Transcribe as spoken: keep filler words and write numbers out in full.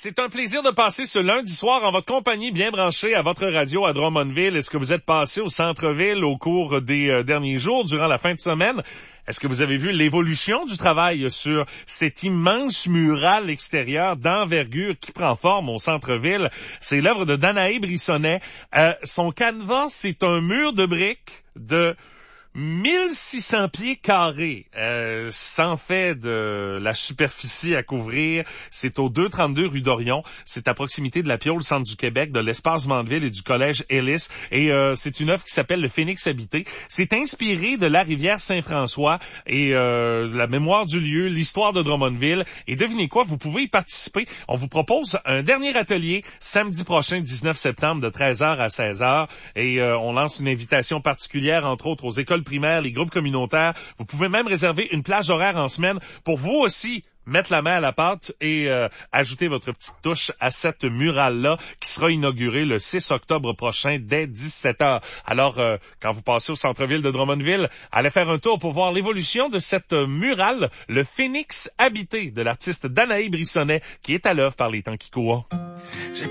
C'est un plaisir de passer ce lundi soir en votre compagnie bien branchée à votre radio à Drummondville. Est-ce que vous êtes passé au centre-ville au cours des euh, derniers jours, durant la fin de semaine? Est-ce que vous avez vu l'évolution du travail sur cet immense mural extérieur d'envergure qui prend forme au centre-ville? C'est l'œuvre de Danae Brissonnet. Euh, son canevas, c'est un mur de briques de mille six cents pieds carrés. Euh, ça en fait de la superficie à couvrir. C'est au deux cent trente-deux rue d'Orion. C'est à proximité de la Pio, le centre du Québec, de l'espace Mandeville et du collège Ellis. Et euh, c'est une œuvre qui s'appelle le Phénix habité. C'est inspiré de la rivière Saint-François et euh, la mémoire du lieu, l'histoire de Drummondville. Et devinez quoi, vous pouvez y participer. On vous propose un dernier atelier samedi prochain, dix-neuf septembre, de treize heures à seize heures. Et euh, on lance une invitation particulière, entre autres, aux écoles primaires, les groupes communautaires. Vous pouvez même réserver une plage horaire en semaine pour vous aussi mettre la main à la pâte et euh, ajouter votre petite touche à cette murale-là qui sera inaugurée le six octobre prochain dès dix-sept heures. Alors, euh, quand vous passez au centre-ville de Drummondville, allez faire un tour pour voir l'évolution de cette murale, le Phénix habité de l'artiste Danae Brissonnet, qui est à l'œuvre par les temps qui courent.